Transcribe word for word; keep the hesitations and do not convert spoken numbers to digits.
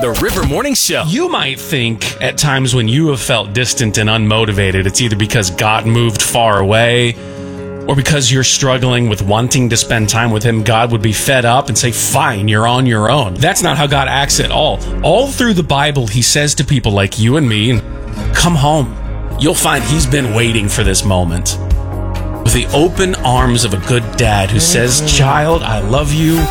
The River Morning Show. You might think at times when you have felt distant and unmotivated, it's either because God moved far away or because you're struggling with wanting to spend time with him, God would be fed up and say, fine, you're on your own. That's not how God acts at all. All through the Bible, he says to people like you and me, come home. You'll find he's been waiting for this moment with the open arms of a good dad who says, child, I love you.